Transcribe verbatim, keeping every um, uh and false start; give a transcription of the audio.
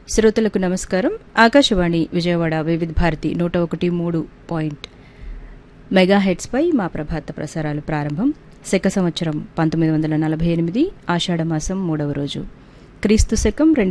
శ్రోతలకు నమస్కారం. ఆకాశవాణి విజయవాడ వివిధ భారతి నూట ఒకటి మూడు పాయింట్ మెగా హెడ్స్పై మా ప్రభాత ప్రసారాలు ప్రారంభం. శక సంవత్సరం పంతొమ్మిది వందల నలభై ఎనిమిది ఆషాఢమాసం మూడవ రోజు, క్రీస్తు శకం